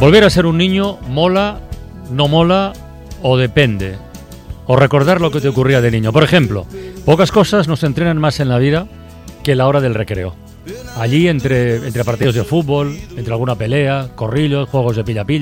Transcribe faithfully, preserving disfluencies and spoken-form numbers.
Volver a ser un niño mola, no mola o depende. O recordar lo que te ocurría de niño. Por ejemplo, pocas cosas nos entrenan más en la vida que la hora del recreo. Allí entre, entre partidos de fútbol, entre alguna pelea, corrillos, juegos de pilla-pilla,